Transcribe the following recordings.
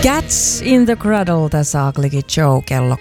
Cats in the Cradle, tässä Ugly Kid Joe, kello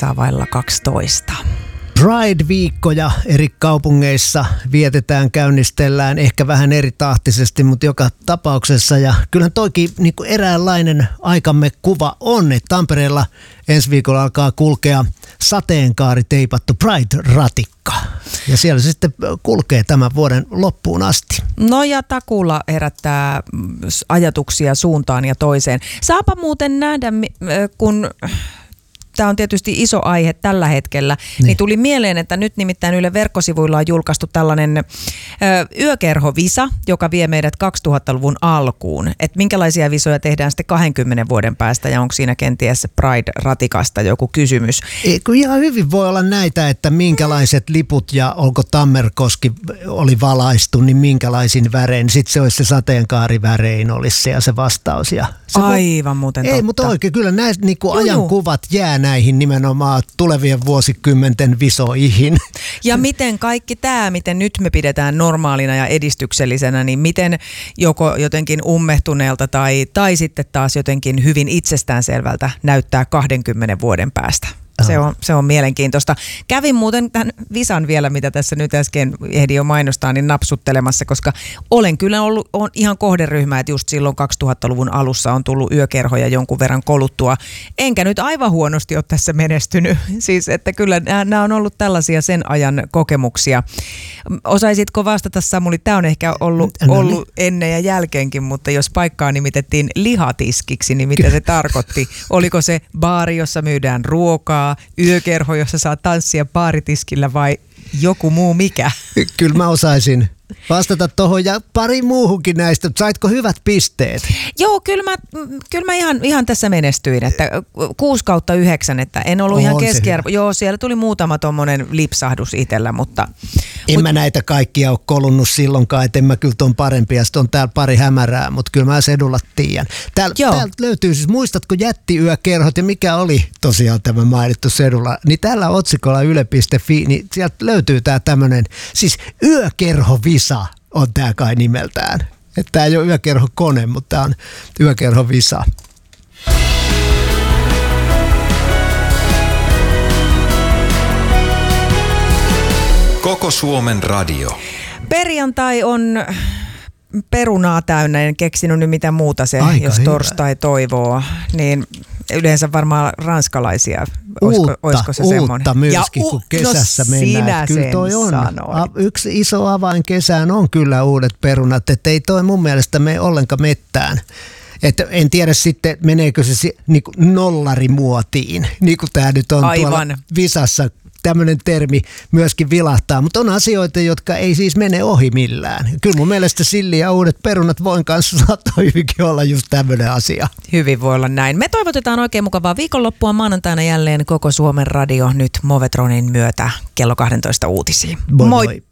8:12. Pride-viikkoja eri kaupungeissa vietetään, käynnistellään ehkä vähän eri tahtisesti, mutta joka tapauksessa. Ja kyllähän toikin niin kuin eräänlainen aikamme kuva on, että Tampereella ensi viikolla alkaa kulkea sateenkaariteipattu Pride-ratikka. Ja siellä se sitten kulkee tämän vuoden loppuun asti. No ja takuulla herättää ajatuksia suuntaan ja toiseen. Saapa muuten nähdä, kun tämä on tietysti iso aihe tällä hetkellä, niin tuli mieleen, että nyt nimittäin Yle verkkosivuilla on julkaistu tällainen yökerhovisa, joka vie meidät 2000-luvun alkuun. Että minkälaisia visoja tehdään sitten 20 vuoden päästä ja onko siinä kenties Pride-ratikasta joku kysymys? Ihan hyvin voi olla näitä, että minkälaiset liput ja onko Tammerkoski oli valaistu, niin minkälaisin värein. Sitten se olisi se sateenkaarivärein olisi se ja se vastaus. Ja se aivan muuten totta. Ei, mutta oikein kyllä näistä niin ajankuvat jää näihin nimenomaan tulevien vuosikymmenten visoihin. Ja miten kaikki tämä, miten nyt me pidetään normaalina ja edistyksellisenä, niin miten joko jotenkin ummehtuneelta tai sitten taas jotenkin hyvin itsestäänselvältä näyttää 20 vuoden päästä. Se on mielenkiintoista. Kävin muuten tämän visan vielä, mitä tässä nyt äsken ehdin jo mainostaa, niin napsuttelemassa, koska olen kyllä on ihan kohderyhmä, että just silloin 2000-luvun alussa on tullut yökerhoja jonkun verran koluttua. Enkä nyt aivan huonosti ole tässä menestynyt. Siis, että kyllä nämä on ollut tällaisia sen ajan kokemuksia. Osaisitko vastata, Samuli? Tämä on ehkä ollut ennen ja jälkeenkin, mutta jos paikkaa nimitettiin lihatiskiksi, niin mitä se tarkoitti? Oliko se baari, jossa myydään ruokaa, yökerho, jossa saa tanssia baaritiskillä vai joku muu mikä? Kyllä mä osaisin vastata tuohon ja pari muuhunkin näistä. Saitko hyvät pisteet? Joo, kyllä mä ihan tässä menestyin, että 6/9, että en ollut ihan keskiarvo. Joo, siellä tuli muutama tommonen lipsahdus itsellä, mutta En mä näitä kaikkia ole kolunnut silloinkaan, että en mä kyllä ton parempia. Sitten on täällä pari hämärää, mutta kyllä mä Sedulla tiedän. Täältä löytyy siis, muistatko jättiyökerhot ja mikä oli tosiaan tämä mainittu Sedulla, niin tällä otsikolla yle.fi, niin sieltä löytyy tää tämmönen, siis yökerhovisa on tää kai nimeltään. Että tää ei ole yökerhokone, mutta tää on yökerhovisa. Koko Suomen radio. Perjantai on perunaa täynnä, en keksinyt nyt mitä muuta se, aika jos hyvä. Torstai toivoo, niin yleensä varmaan ranskalaisia, olisiko se semmoinen? Uutta myöskin, kun kesässä mennään. Kyllä toi on. Yksi iso avain kesään on kyllä uudet perunat, että ei toi mun mielestä mene ollenkaan mettään. Että en tiedä sitten, meneekö se niin kuin nollarimuotiin, niin kuin tämä nyt on aivan. Tuolla visassa. Tämmöinen termi myöskin vilahtaa, mutta on asioita, jotka ei siis mene ohi millään. Kyllä mun mielestä silli ja uudet perunat voin kanssa saattaa hyvinkin olla just tämmöinen asia. Hyvin voi olla näin. Me toivotetaan oikein mukavaa viikonloppua, maanantaina jälleen Koko Suomen radio nyt Movetronin myötä kello 12 uutisiin. Moi.